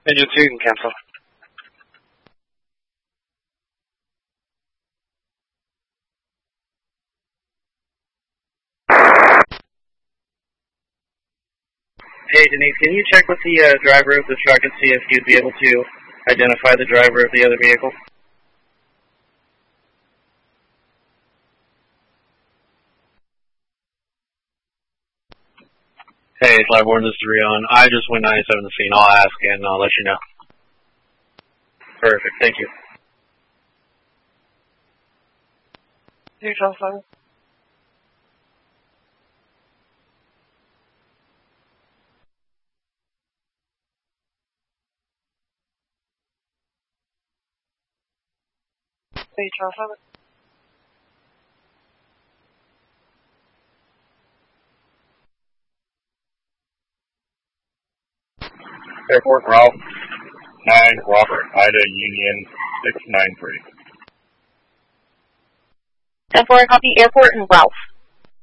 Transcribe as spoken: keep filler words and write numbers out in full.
Engine two, you can cancel. Hey, Denise, can you check with the uh, driver of the truck and see if you'd be able to identify the driver of the other vehicle? Hey, Flyborn, this is Rion. I just went ninety-seven to the scene. I'll ask and I'll let you know. Perfect, thank you. Hey, Johnson. Hey, Johnson. Airport Ralph, nine Robert Ida Union six nine three. ten four, copy Airport and Ralph.